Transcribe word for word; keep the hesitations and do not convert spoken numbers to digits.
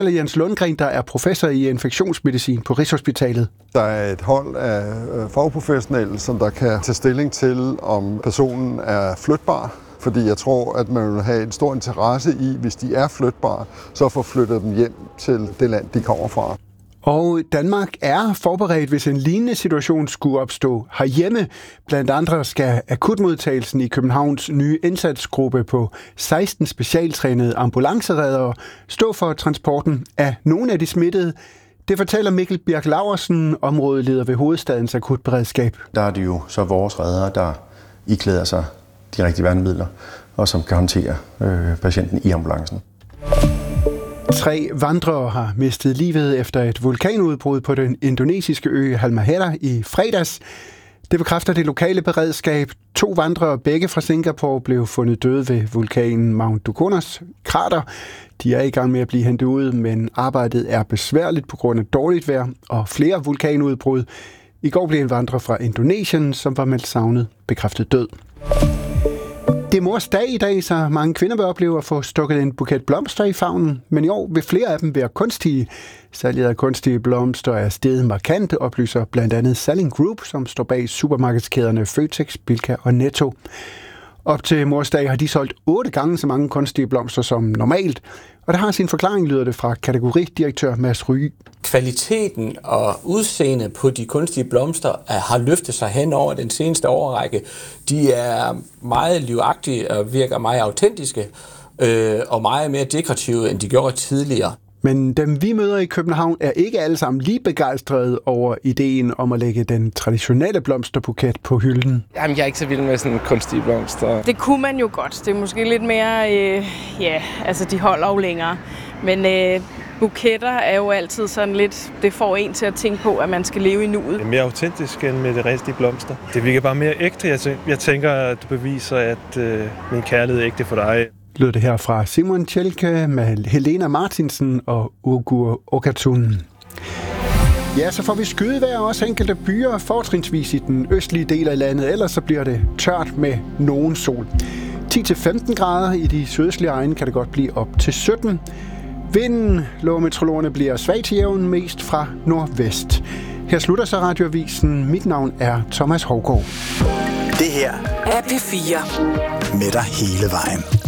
Jens Lundgren, der er professor i infektionsmedicin på Rigshospitalet. Der er et hold af fagprofessionelle, som der kan tage stilling til, om personen er flytbar. Fordi jeg tror, at man vil have en stor interesse i, hvis de er flytbare, så få flyttet dem hjem til det land, de kommer fra. Og Danmark er forberedt, hvis en lignende situation skulle opstå herhjemme. Blandt andre skal akutmodtagelsen i Københavns nye indsatsgruppe på seksten specialtrænede ambulancereddere stå for transporten af nogle af de smittede. Det fortæller Mikkel Birk Laursen, områdeleder ved Hovedstadens Akutberedskab. Der er det jo så vores reddere, der iklæder sig de rigtige værnemidler, og som kan håndtere øh, patienten i ambulancen. Tre vandrere har mistet livet efter et vulkanudbrud på den indonesiske ø Halmahera i fredags. Det bekræfter det lokale beredskab. To vandrere, begge fra Singapore, blev fundet døde ved vulkanen Mount Duconas krater. De er i gang med at blive hentet ud, men arbejdet er besværligt på grund af dårligt vejr og flere vulkanudbrud. I går blev en vandrer fra Indonesien, som var meldt savnet, bekræftet død. Det er mors dag i dag, så mange kvinder vil opleve at få stukket en buket blomster i favnen, men i år vil flere af dem være kunstige. Salget af kunstige blomster er steget markant, oplyser blandt andet Salling Group, som står bag supermarkedskæderne Føtex, Bilka og Netto. Op til mors dag har de solgt otte gange så mange kunstige blomster som normalt, og der har sin forklaring, lyder det fra kategoridirektør Mads Ryge. Kvaliteten og udseendet på de kunstige blomster har løftet sig hen over den seneste årrække. De er meget livagtige og virker meget autentiske øh, og meget mere dekorative, end de gjorde tidligere. Men dem vi møder i København er ikke alle sammen lige begejstrede over ideen om at lægge den traditionelle blomsterbuket på hylden. Jamen, jeg er ikke så vild med sådan kunstige blomster. Det kunne man jo godt. Det er måske lidt mere, øh, ja, altså de holder jo længere. Men øh, buketter er jo altid sådan lidt, det får en til at tænke på, at man skal leve i nuet. Det er mere autentisk end med de rigtige blomster. Det virker bare mere ægte. Jeg tænker, jeg tænker at du beviser, at øh, min kærlighed er ægte for dig. Lød det her fra Simon Tjelke med Helena Martinsen og Ugur Okatun. Ja, så får vi skydevejr også enkelte byer, fortrinsvis i den østlige del af landet, ellers så bliver det tørt med nogen sol. ti til femten grader i de sydøstlige egne kan det godt blive op til sytten. Vinden, lover meteorologerne, bliver svag til jævn, mest fra nordvest. Her slutter så Radioavisen. Mit navn er Thomas Hougaard. Det her er P fire med dig hele vejen.